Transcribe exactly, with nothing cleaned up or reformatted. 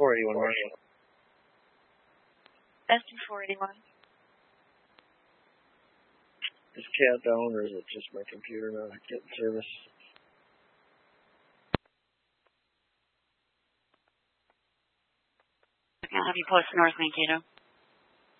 four eighty-one, Marshall. S two four eighty-one. Is Cat down, or is it just my computer not getting service? I can't have you post North Mankato.